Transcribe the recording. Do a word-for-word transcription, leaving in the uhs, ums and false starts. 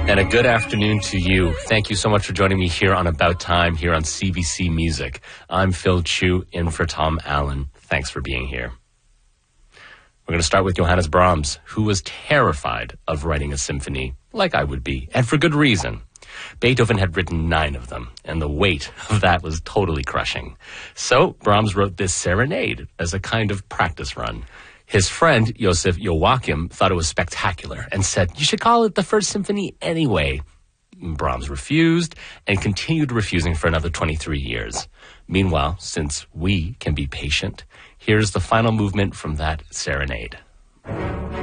And a good afternoon to you. Thank you so much for joining me here on About Time, here on C B C Music. I'm Phil Chu, in for Tom Allen. Thanks for being here. We're going to start with Johannes Brahms, who was terrified of writing a symphony, like I would be, and for good reason. Beethoven had written nine of them, and the weight of that was totally crushing. So Brahms wrote this serenade as a kind of practice run. His friend, Joseph Joachim, thought it was spectacular and said, "You should call it the First Symphony anyway." Brahms refused and continued refusing for another twenty-three years. Meanwhile, since we can be patient, here's the final movement from that serenade.